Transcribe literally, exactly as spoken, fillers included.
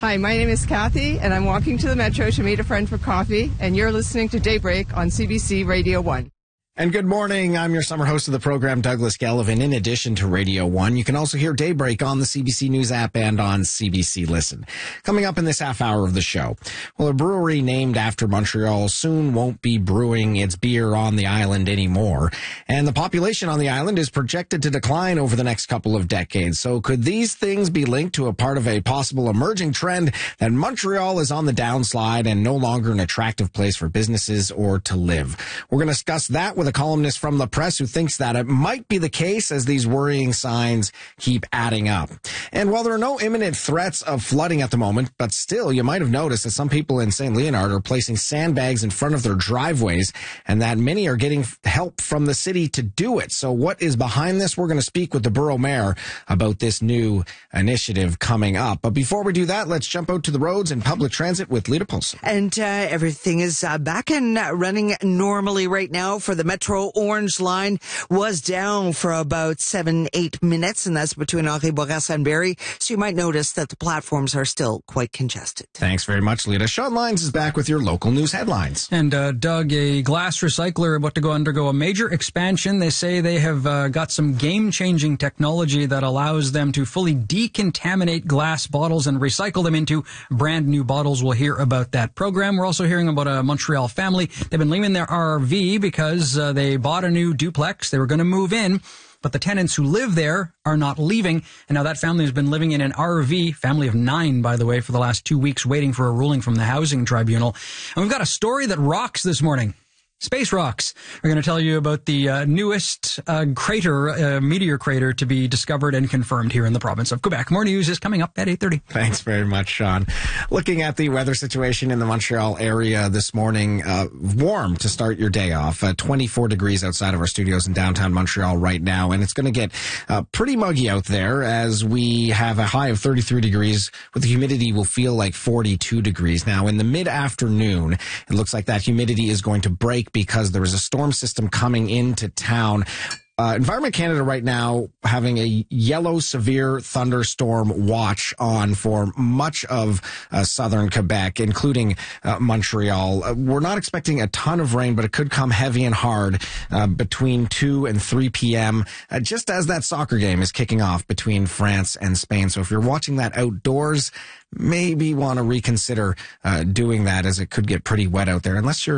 Hi, my name is Kathy, and I'm walking to the Metro to meet a friend for coffee, and you're listening to Daybreak on C B C Radio one. And good morning. I'm your summer host of the program, Douglas Gallivan. In addition to Radio one, you can also hear Daybreak on the C B C News app and on C B C Listen. Coming up in this half hour of the show, well, a brewery named after Montreal soon won't be brewing its beer on the island anymore. And the population on the island is projected to decline over the next couple of decades. So could these things be linked to a part of a possible emerging trend that Montreal is on the downslide and no longer an attractive place for businesses or to live? We're going to discuss that with a columnist from the Press who thinks that it might be the case as these worrying signs keep adding up. And while there are no imminent threats of flooding at the moment, but still, you might have noticed that some people in Saint Leonard are placing sandbags in front of their driveways and that many are getting help from the city to do it. So what is behind this? We're going to speak with the borough mayor about this new initiative coming up. But before we do that, let's jump out to the roads and public transit with Lita Polson. And uh, everything is uh, back and uh, running normally right now for the Metro Orange line. Was down for about seven, eight minutes, and that's between Henri Bourassa and Barrie. So you might notice that the platforms are still quite congested. Thanks very much, Lita. Sean Lyons is back with your local news headlines. And uh, Doug, a glass recycler about to go undergo a major expansion. They say they have uh, got some game-changing technology that allows them to fully decontaminate glass bottles and recycle them into brand new bottles. We'll hear about that program. We're also hearing about a Montreal family. They've been leaving their R V because uh, they bought a new duplex. They were going to move in, but the tenants who live there are not leaving. And now that family has been living in an R V, family of nine, by the way, for the last two weeks, waiting for a ruling from the Housing Tribunal. And we've got a story that rocks this morning. Space rocks. We're going to tell you about the uh, newest uh, crater, uh, meteor crater to be discovered and confirmed here in the province of Quebec. More news is coming up at eight thirty. Thanks very much, Sean. Looking at the weather situation in the Montreal area this morning, uh, warm to start your day off. Uh, twenty-four degrees outside of our studios in downtown Montreal right now, and it's going to get uh, pretty muggy out there as we have a high of thirty-three degrees with the humidity will feel like forty-two degrees. Now, in the mid-afternoon, it looks like that humidity is going to break because there is a storm system coming into town. Uh, Environment Canada right now having a yellow severe thunderstorm watch on for much of uh, southern Quebec, including uh, Montreal. Uh, we're not expecting a ton of rain, but it could come heavy and hard uh, between two and three p.m., uh, just as that soccer game is kicking off between France and Spain. So if you're watching that outdoors, maybe want to reconsider uh, doing that as it could get pretty wet out there, unless you're